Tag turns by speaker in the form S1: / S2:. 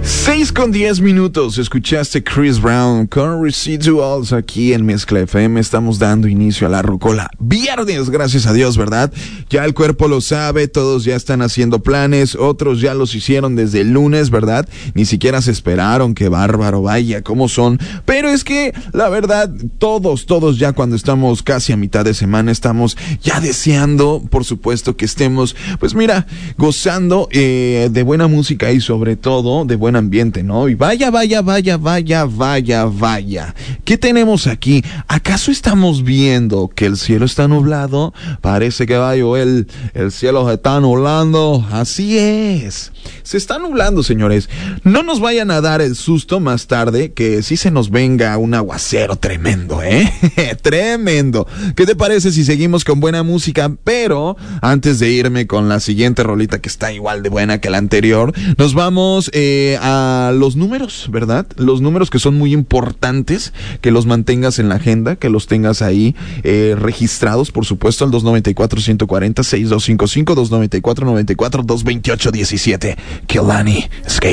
S1: 6:10. Escuchaste Chris Brown con Residuals aquí en Mezcla FM. Estamos dando inicio a la Rocola viernes, gracias a Dios, ¿verdad? Ya el cuerpo lo sabe, todos ya están haciendo planes, otros ya los hicieron desde el lunes, ¿verdad? Ni siquiera se esperaron, qué bárbaro, vaya, cómo son. Pero es que, la verdad, todos ya cuando estamos casi a mitad de semana, estamos ya deseando, por supuesto, que estemos, pues mira, gozando de buena música y sobre todo de buen ambiente, ¿no? Y vaya. ¿Qué tenemos aquí? ¿Acaso estamos viendo que el cielo está nublado? Parece que va a llover, el cielo se está nublando. Así es. Se está nublando, señores. No nos vayan a dar el susto más tarde que sí se nos venga un aguacero tremendo, ¿eh? Tremendo. ¿Qué te parece si seguimos con buena música? Pero antes de irme con la siguiente rolita que está igual de buena que la anterior, nos vamos a los números, ¿verdad? Los números que son muy importantes, que los mantengas en la agenda, que los tengas ahí registrados, por supuesto, al 294-140-6255, 294-94-228-17. Kehlani, Escape.